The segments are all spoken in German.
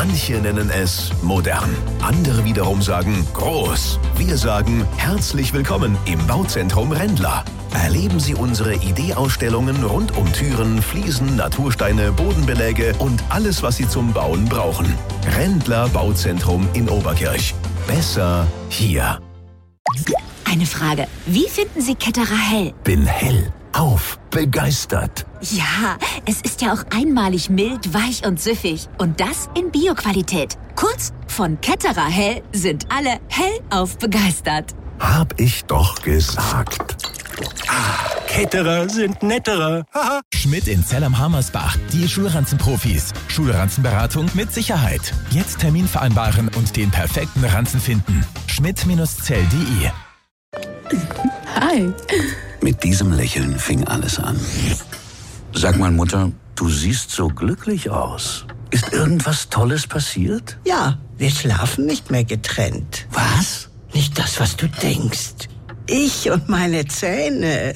Manche nennen es modern. Andere wiederum sagen groß. Wir sagen herzlich willkommen im Bauzentrum Rendler. Erleben Sie unsere Ideeausstellungen rund um Türen, Fliesen, Natursteine, Bodenbeläge und alles, was Sie zum Bauen brauchen. Rendler Bauzentrum in Oberkirch. Besser hier. Eine Frage. Wie finden Sie Ketterer hell? Bin hellauf begeistert. Ja, es ist ja auch einmalig mild, weich und süffig. Und das in Bio-Qualität. Kurz, von Ketterer hell sind alle hellauf begeistert. Hab ich doch gesagt. Ketterer sind netterer. Haha. Schmidt in Zell am Harmersbach. Die Schulranzenprofis. Schulranzenberatung mit Sicherheit. Jetzt Termin vereinbaren und den perfekten Ranzen finden. Schmidt-Zell.de. Hi. Mit diesem Lächeln fing alles an. Sag mal, Mutter, du siehst so glücklich aus. Ist irgendwas Tolles passiert? Ja, wir schlafen nicht mehr getrennt. Was? Nicht das, was du denkst. Ich und meine Zähne.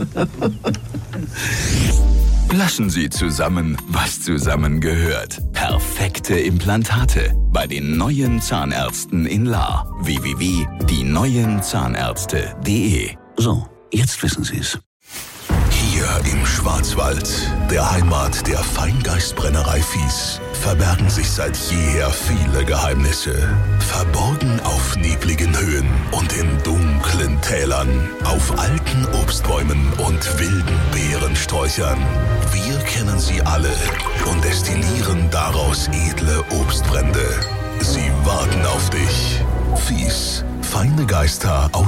Lassen Sie zusammen, was zusammengehört. Perfekte Implantate bei den neuen Zahnärzten in Lahr. www.dieneuenzahnärzte.de. So, jetzt wissen Sie's. Hier im Schwarzwald, der Heimat der Feingeistbrennerei Fies, verbergen sich seit jeher viele Geheimnisse. Verborgen auf nebligen Höhen und in dunklen Tälern, auf alten Obstbäumen und wilden Beerensträuchern. Wir kennen sie alle und destillieren daraus edle Obstbrände. Sie warten auf dich. Fies, feine Geister aus